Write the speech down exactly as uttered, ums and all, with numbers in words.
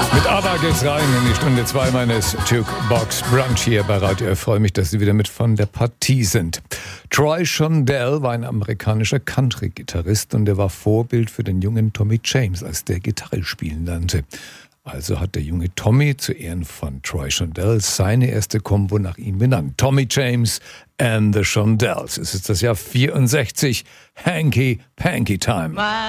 Mit ABBA geht's rein in die Stunde zwei meines Jukebox Brunch hier bei Radio. Ich freue mich, dass Sie wieder mit von der Partie sind. Troy Shondell war ein amerikanischer Country-Gitarrist und er war Vorbild für den jungen Tommy James, als der Gitarre spielen lernte. Also hat der junge Tommy zu Ehren von Troy Shondell seine erste Combo nach ihm benannt. Tommy James and the Shondells. Es ist das Jahr vierundsechzig. Hanky Panky Time.